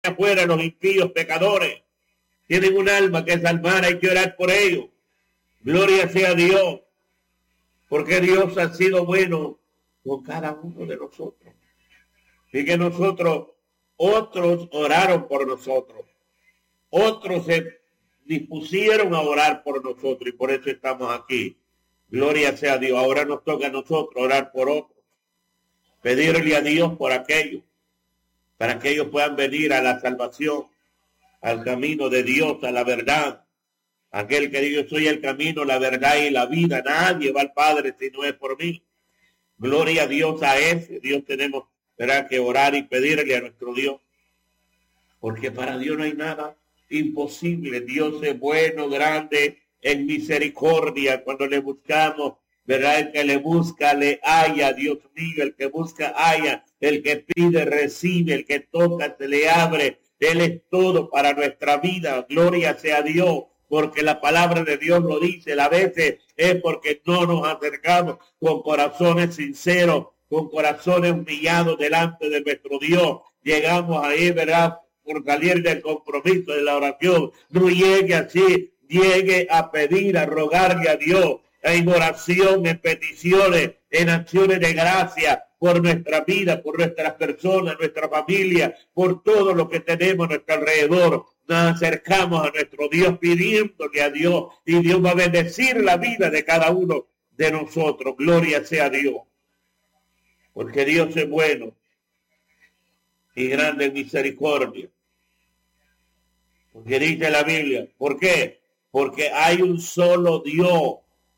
afuera los impíos pecadores. Tienen un alma que salvar, hay que orar por ellos. Gloria sea a Dios, porque Dios ha sido bueno con cada uno de nosotros. Y que otros oraron por nosotros. Otros se dispusieron a orar por nosotros y por eso estamos aquí. Gloria sea a Dios. Ahora nos toca a nosotros orar por otros. Pedirle a Dios por aquellos, para que ellos puedan venir a la salvación, al camino de Dios, a la verdad. Aquel que dice, yo soy el camino, la verdad y la vida. Nadie va al Padre si no es por mí. Gloria a Dios a ese. Dios tenemos que orar y pedirle a nuestro Dios. Porque para Dios no hay nada imposible. Dios es bueno, grande, en misericordia. Cuando le buscamos, ¿verdad? El que le busca, le halla. Dios mío, el que busca, halla. El que pide, recibe. El que toca, se le abre. Él es todo para nuestra vida. Gloria sea a Dios. Porque la palabra de Dios lo dice. A veces es porque no nos acercamos con corazones sinceros, con corazones humillados delante de nuestro Dios. Llegamos ahí, ¿verdad? Por salir del compromiso de la oración. No llegue así, llegue a pedir, a rogarle a Dios, en oración, en peticiones, en acciones de gracia, por nuestra vida, por nuestras personas, nuestra familia, por todo lo que tenemos a nuestro alrededor. Nos acercamos a nuestro Dios pidiéndole a Dios y Dios va a bendecir la vida de cada uno de nosotros. Gloria sea a Dios. Porque Dios es bueno y grande en misericordia. Porque dice la Biblia, ¿por qué? Porque hay un solo Dios.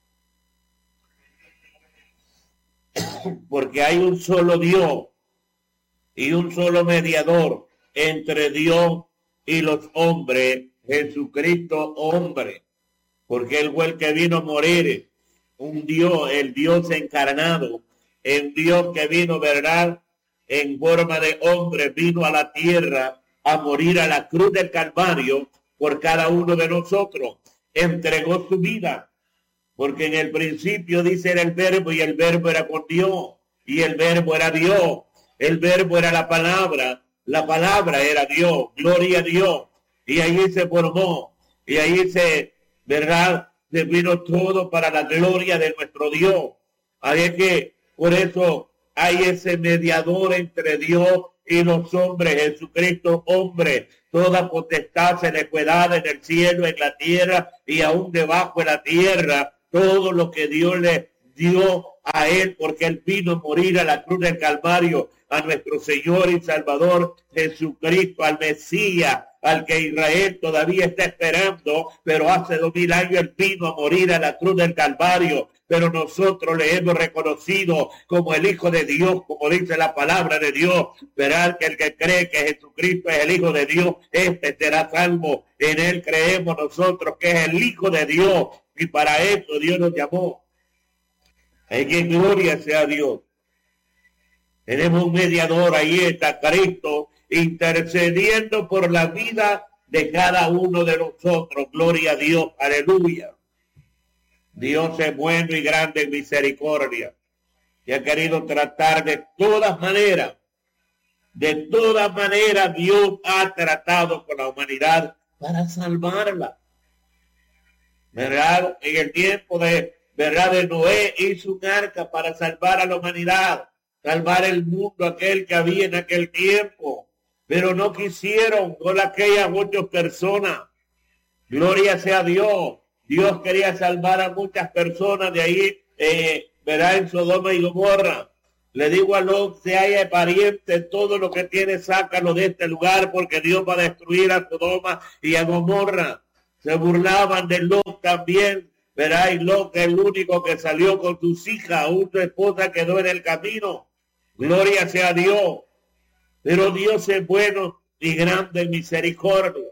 Porque hay un solo Dios y un solo mediador entre Dios y los hombres, Jesucristo hombre. Porque Él fue el que vino a morir, un Dios, el Dios encarnado, el Dios que vino, ¿verdad? En forma de hombre, vino a la tierra a morir a la cruz del Calvario por cada uno de nosotros. Entregó su vida. Porque en el principio dice era el verbo y el verbo era con Dios y el verbo era Dios. El verbo era la palabra era Dios. Gloria a Dios. Y ahí se formó y ahí ¿verdad? Se vino todo para la gloria de nuestro Dios. Así es que por eso hay ese mediador entre Dios y los hombres, Jesucristo hombre. Toda potestad se le fue dada en el cielo, en la tierra y aún debajo de la tierra. Todo lo que Dios le dio a Él, porque Él vino a morir a la cruz del Calvario, a nuestro Señor y Salvador Jesucristo, al Mesías, al que Israel todavía está esperando, pero hace 2000 años Él vino a morir a la cruz del Calvario, pero nosotros le hemos reconocido como el Hijo de Dios, como dice la palabra de Dios. Verán que el que cree que Jesucristo es el Hijo de Dios, este será salvo. En Él creemos nosotros que es el Hijo de Dios, y para eso Dios nos llamó. Hay que gloria sea a Dios. Tenemos un mediador, ahí está Cristo, intercediendo por la vida de cada uno de nosotros. Gloria a Dios, aleluya. Dios es bueno y grande en misericordia. Y ha querido tratar de todas maneras. De todas maneras Dios ha tratado con la humanidad para salvarla. ¿Verdad? En el tiempo de Noé hizo un arca para salvar a la humanidad, salvar el mundo aquel que había en aquel tiempo, pero no quisieron con aquellas 8 personas. Gloria sea a Dios. Dios quería salvar a muchas personas de ahí, en Sodoma y Gomorra. Le digo a Lot, si hay pariente, todo lo que tiene, sácalo de este lugar, porque Dios va a destruir a Sodoma y a Gomorra. Se burlaban de Lot también, y Lot es el único que salió con sus hijas, su esposa quedó en el camino. Gloria sea a Dios. Pero Dios es bueno y grande en misericordia.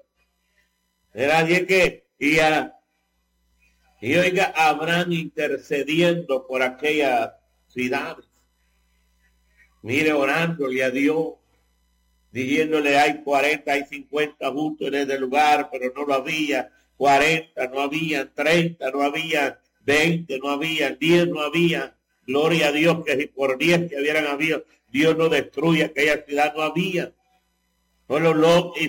Y oiga, Abraham intercediendo por aquellas ciudades. Mire, orándole a Dios, diciéndole hay 40, hay 50 justos en ese lugar, pero no lo había. 40 no había, 30 no había, 20 no había, 10 no había. Gloria a Dios que por 10 que hubieran habido, Dios no destruye aquella ciudad, no había. Solo Lot y